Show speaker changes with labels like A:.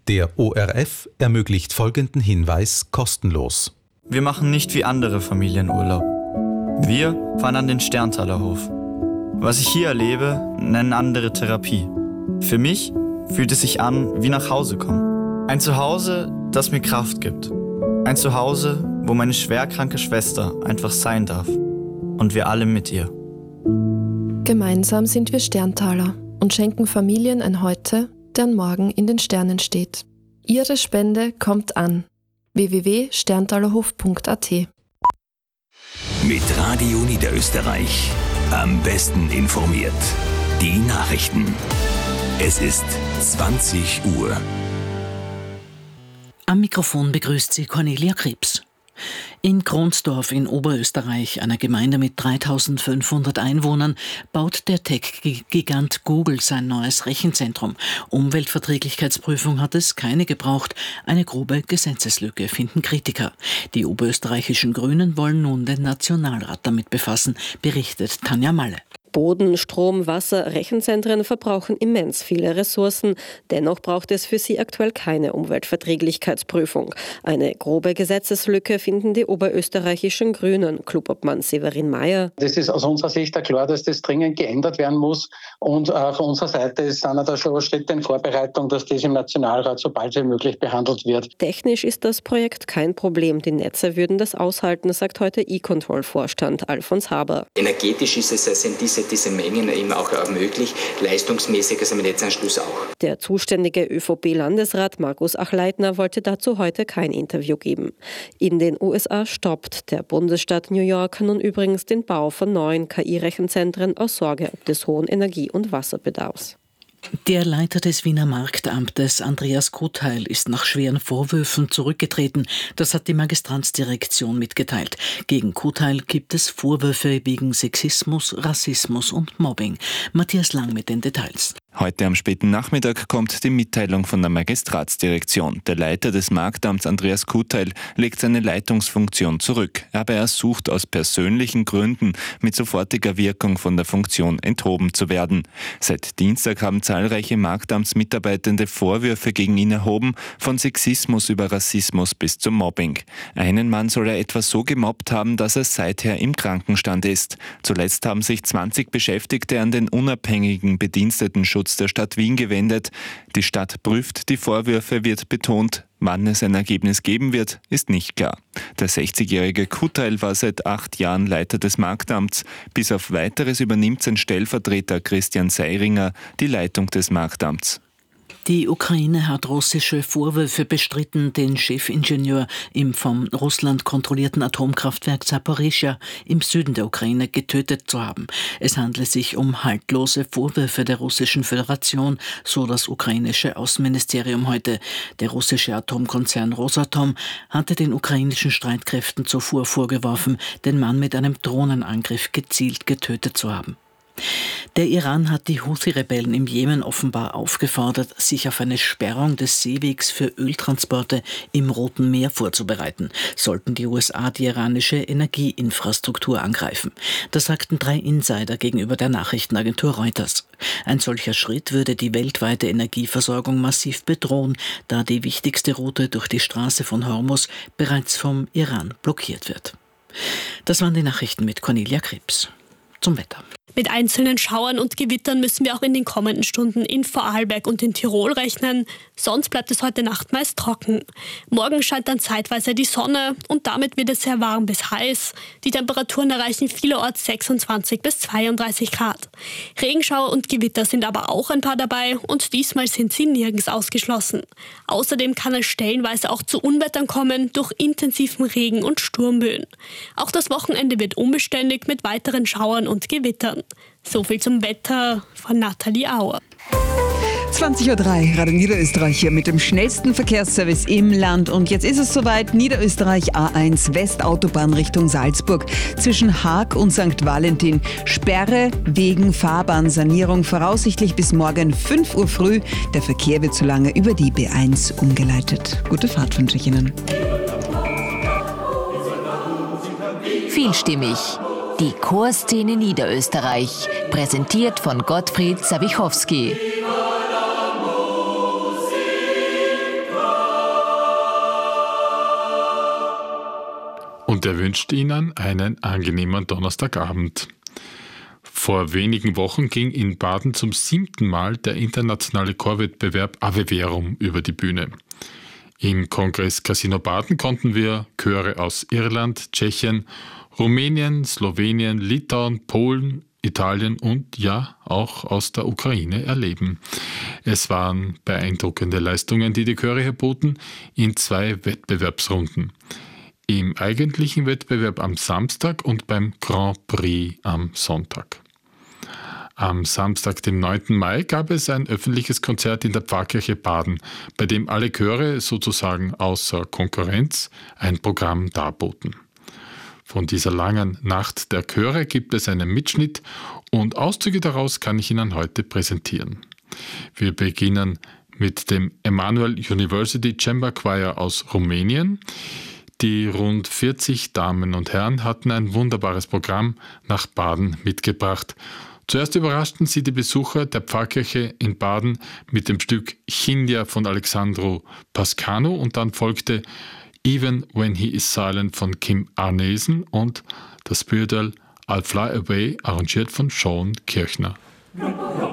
A: Der ORF ermöglicht folgenden Hinweis kostenlos.
B: Wir machen nicht wie andere Familien Urlaub. Wir fahren an den Sterntaler Hof. Was ich hier erlebe, nennen andere Therapie. Für mich fühlt es sich an wie nach Hause kommen. Ein Zuhause, das mir Kraft gibt. Ein Zuhause, wo meine schwerkranke Schwester einfach sein darf. Und wir alle mit ihr.
C: Gemeinsam sind wir Sterntaler und schenken Familien ein Heute, deren Morgen in den Sternen steht. Ihre Spende kommt an. www.sterntalerhof.at.
D: Mit Radio Niederösterreich. Am besten informiert. Die Nachrichten. Es ist 20 Uhr.
E: Am Mikrofon begrüßt sie Cornelia Krebs. In Kronsdorf in Oberösterreich, einer Gemeinde mit 3500 Einwohnern, baut der Tech-Gigant Google sein neues Rechenzentrum. Umweltverträglichkeitsprüfung hat es keine gebraucht. Eine grobe Gesetzeslücke, finden Kritiker. Die oberösterreichischen Grünen wollen nun den Nationalrat damit befassen, berichtet Tanja Malle.
F: Boden, Strom, Wasser, Rechenzentren verbrauchen immens viele Ressourcen. Dennoch braucht es für sie aktuell keine Umweltverträglichkeitsprüfung. Eine grobe Gesetzeslücke finden die oberösterreichischen Grünen. Klubobmann Severin Mayer.
G: Das ist aus unserer Sicht klar, dass das dringend geändert werden muss. Und von unserer Seite sind da schon Schritte in Vorbereitung, dass das im Nationalrat so bald wie möglich behandelt wird.
F: Technisch ist das Projekt kein Problem. Die Netze würden das aushalten, sagt heute E-Control-Vorstand Alfons Haber.
H: Energetisch sind diese Mengen eben auch möglich, leistungsmäßig ist im Netzanschluss auch.
F: Der zuständige ÖVP-Landesrat Markus Achleitner wollte dazu heute kein Interview geben. In den USA stoppt der Bundesstaat New York nun übrigens den Bau von neuen KI-Rechenzentren aus Sorge ob des hohen Energie- und Wasserbedarfs.
E: Der Leiter des Wiener Marktamtes, Andreas Kotheil, ist nach schweren Vorwürfen zurückgetreten. Das hat die Magistrantsdirektion mitgeteilt. Gegen Kotheil gibt es Vorwürfe wegen Sexismus, Rassismus und Mobbing. Matthias Lang mit den Details.
I: Heute am späten Nachmittag kommt die Mitteilung von der Magistratsdirektion. Der Leiter des Marktamts, Andreas Kotheil, legt seine Leitungsfunktion zurück. Aber er sucht aus persönlichen Gründen mit sofortiger Wirkung von der Funktion enthoben zu werden. Seit Dienstag haben zahlreiche Marktamtsmitarbeitende Vorwürfe gegen ihn erhoben, von Sexismus über Rassismus bis zum Mobbing. Einen Mann soll er etwa so gemobbt haben, dass er seither im Krankenstand ist. Zuletzt haben sich 20 Beschäftigte an den unabhängigen Bedienstetenschutz der Stadt Wien gewendet. Die Stadt prüft die Vorwürfe, wird betont. Wann es ein Ergebnis geben wird, ist nicht klar. Der 60-jährige Kotheil war seit 8 Jahren Leiter des Marktamts. Bis auf Weiteres übernimmt sein Stellvertreter Christian Seiringer die Leitung des Marktamts.
E: Die Ukraine hat russische Vorwürfe bestritten, den Chefingenieur im von Russland kontrollierten Atomkraftwerk Zaporizhzhia im Süden der Ukraine getötet zu haben. Es handle sich um haltlose Vorwürfe der Russischen Föderation, so das ukrainische Außenministerium heute. Der russische Atomkonzern Rosatom hatte den ukrainischen Streitkräften zuvor vorgeworfen, den Mann mit einem Drohnenangriff gezielt getötet zu haben. Der Iran hat die Houthi-Rebellen im Jemen offenbar aufgefordert, sich auf eine Sperrung des Seewegs für Öltransporte im Roten Meer vorzubereiten, sollten die USA die iranische Energieinfrastruktur angreifen. Das sagten 3 Insider gegenüber der Nachrichtenagentur Reuters. Ein solcher Schritt würde die weltweite Energieversorgung massiv bedrohen, da die wichtigste Route durch die Straße von Hormuz bereits vom Iran blockiert wird. Das waren die Nachrichten mit Cornelia Krebs. Zum Wetter.
J: Mit einzelnen Schauern und Gewittern müssen wir auch in den kommenden Stunden in Vorarlberg und in Tirol rechnen. Sonst bleibt es heute Nacht meist trocken. Morgen scheint dann zeitweise die Sonne und damit wird es sehr warm bis heiß. Die Temperaturen erreichen vielerorts 26 bis 32 Grad. Regenschauer und Gewitter sind aber auch ein paar dabei und diesmal sind sie nirgends ausgeschlossen. Außerdem kann es stellenweise auch zu Unwettern kommen durch intensiven Regen und Sturmböen. Auch das Wochenende wird unbeständig mit weiteren Schauern und Gewittern. So viel zum Wetter von Nathalie Auer.
K: 20.03 Uhr, Radio Niederösterreich hier mit dem schnellsten Verkehrsservice im Land. Und jetzt ist es soweit, Niederösterreich A1 Westautobahn Richtung Salzburg. Zwischen Haag und St. Valentin Sperre wegen Fahrbahnsanierung, voraussichtlich bis morgen 5 Uhr früh. Der Verkehr wird so lange über die B1 umgeleitet. Gute Fahrt wünsche ich Ihnen.
L: Vielstimmig. Die Chorszene Niederösterreich, präsentiert von Gottfried Sawichowski.
M: und er wünscht Ihnen einen angenehmen Donnerstagabend. Vor wenigen Wochen ging in Baden zum 7. Mal der internationale Chorwettbewerb Ave Verum über die Bühne. Im Kongress Casino Baden konnten wir Chöre aus Irland, Tschechien, Rumänien, Slowenien, Litauen, Polen, Italien und ja auch aus der Ukraine erleben. Es waren beeindruckende Leistungen, die die Chöre hier boten, in 2 Wettbewerbsrunden. Im eigentlichen Wettbewerb am Samstag und beim Grand Prix am Sonntag. Am Samstag, dem 9. Mai, gab es ein öffentliches Konzert in der Pfarrkirche Baden, bei dem alle Chöre sozusagen außer Konkurrenz ein Programm darboten. Von dieser langen Nacht der Chöre gibt es einen Mitschnitt und Auszüge daraus kann ich Ihnen heute präsentieren. Wir beginnen mit dem Emmanuel University Chamber Choir aus Rumänien. Die rund 40 Damen und Herren hatten ein wunderbares Programm nach Baden mitgebracht. Zuerst überraschten sie die Besucher der Pfarrkirche in Baden mit dem Stück Chindia von Alexandru Pascanu und dann folgte Even When He Is Silent von Kim Arnesen und das Spiritual I'll Fly Away, arrangiert von Sean Kirchner.